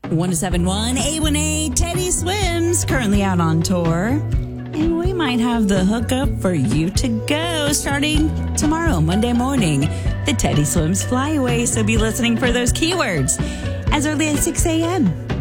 1071 A1A Teddy Swims, currently out on tour. And we might have the hookup for you to go starting tomorrow, Monday morning. The Teddy Swims Flyaway, so be listening for those keywords as early as 6 a.m.